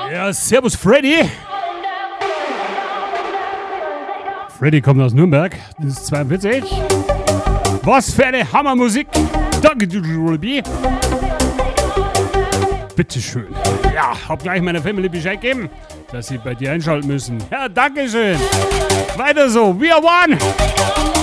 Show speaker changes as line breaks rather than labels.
Ja, servus Freddy. Freddy kommt aus Nürnberg, das ist 42. Was für eine Hammermusik. Danke, du Ruby. Bitteschön. Ja, hab gleich meiner Family Bescheid gegeben, dass sie bei dir einschalten müssen. Ja, danke schön. Weiter so. We are one.